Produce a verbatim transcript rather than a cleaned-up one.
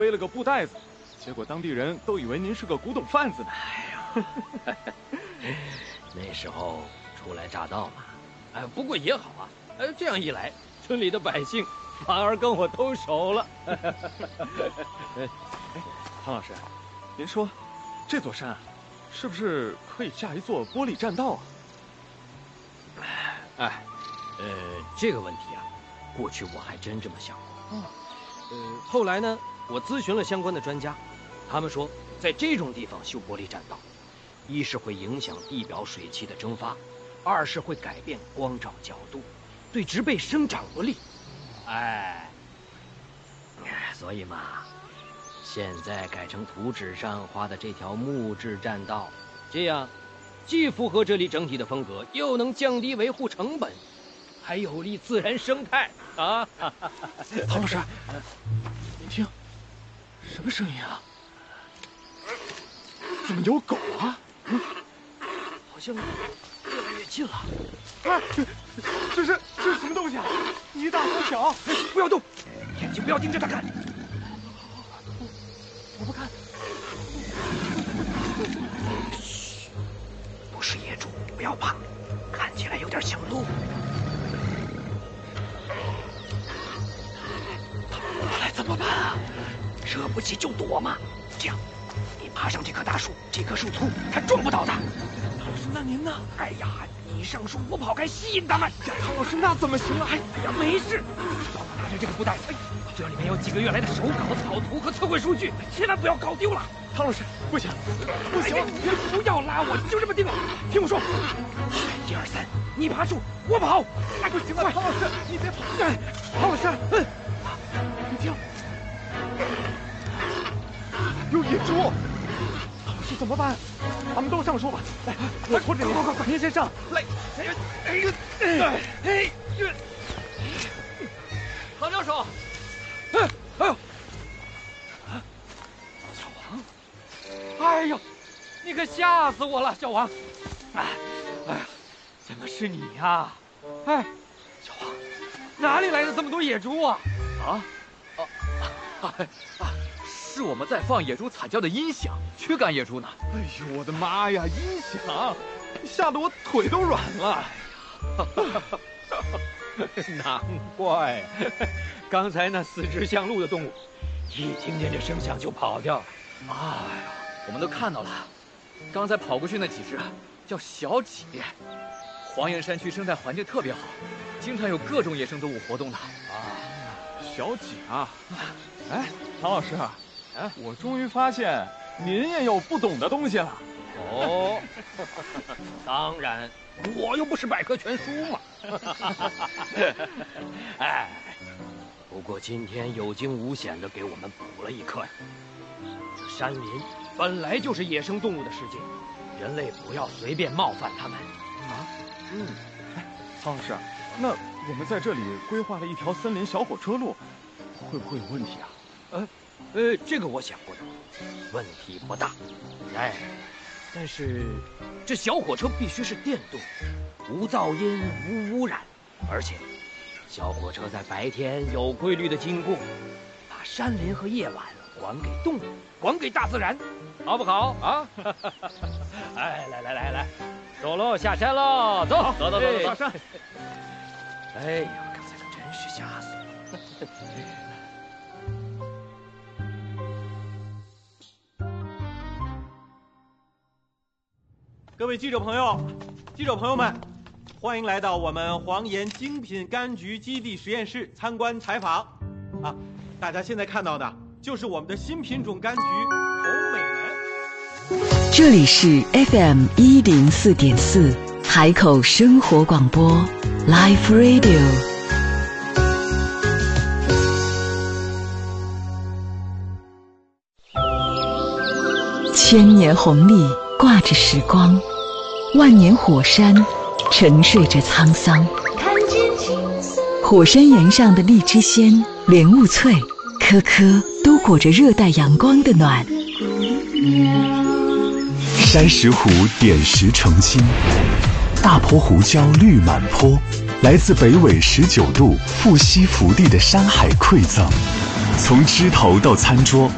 背了个布袋子，结果当地人都以为您是个古董贩子呢。 哎呀，那时候初来乍到嘛，哎，不过也好啊，哎，这样一来，村里的百姓反而跟我都熟了。哎， 唐老师，您说，这座山是不是可以架一座玻璃栈道啊？ 哎，呃，这个问题啊，过去我还真这么想过。 哦， 呃，后来呢，我咨询了相关的专家，他们说，在这种地方修玻璃栈道，一是会影响地表水汽的蒸发，二是会改变光照角度，对植被生长不利。哎，所以嘛，现在改成图纸上画的这条木质栈道，这样既符合这里整体的风格，又能降低维护成本，还有利自然生态啊！ 唐老师，您听，什么声音啊？怎么有狗啊？ 嗯，好像越来越近了。 啊，这是这是什么东西啊？一大一小， 不要动，眼睛不要盯着它看。 我我不看。 嘘，不是野猪，不要怕，看起来有点像鹿。它过来怎么办啊？惹不起就躲嘛。这样，你爬上这棵大树，这棵树粗，它撞不到它。 唐老师，那您呢？ 哎呀，你上树，我跑开，吸引他们。 呀，唐老师，那怎么行啊？ 哎呀，没事。帮我拿着这个布袋，哎，这里面有几个月来的手稿、草图和测绘数据，千万不要搞丢了。 唐老师，不行，不行， 哎，你不要拉我，就这么定了。听我说，一二三，你爬树，我跑。 哎，不行啊，唐老师，你别跑！哎，唐老师，嗯，你听，有野猪。唐老师怎么办？咱们都上树吧。来，我拖着你，快快快，您先上来。哎呀，哎呀，哎呀， 唐教授，哎，哎呦，小王，哎呦，你可吓死我了，小王！哎，哎呀，怎么是你呀？哎，小王，哪里来的这么多野猪啊？ 啊，啊啊啊！是我们在放野猪惨叫的音响，驱赶野猪呢。 哎呦，我的妈呀！音响，吓得我腿都软了。 难怪，刚才那四只像鹿的动物，一听见这声响就跑掉了。 哎呀，我们都看到了，刚才跑过去那几只叫小几。黄岩山区生态环境特别好，经常有各种野生动物活动的。 啊，小几啊！哎，唐老师啊，哎，我终于发现您也有不懂的东西了。 哦，当然，我又不是百科全书嘛。哎，不过今天有惊无险的给我们补了一课呀。这山林本来就是野生动物的世界，人类不要随便冒犯它们。 啊，嗯，哎，唐老师，那我们在这里规划了一条森林小火车路，会不会有问题啊？ 呃，呃，这个我想过的，问题不大。哎。但是，这小火车必须是电动，无噪音、无污染，而且，小火车在白天有规律的经过，把山林和夜晚还给动物，还给大自然，好不好啊？哎，来来来来，走喽，下山喽，走，走走走走， 下山。 哎呀，刚才可真是吓死我了。 各位记者朋友，记者朋友们，欢迎来到我们黄岩精品柑橘基地实验室参观采访。啊，大家现在看到的就是我们的新品种柑橘红美人。 这里是 F M 一零四点四海口生活广播 Live Radio。千年红利挂着时光，万年火山沉睡着沧桑。火山岩上的荔枝鲜、莲雾脆，颗颗都裹着热带阳光的暖。 山石湖点石成金，大坡胡椒绿满坡，来自北纬十九度富硒福地的山海馈赠，从枝头到餐桌，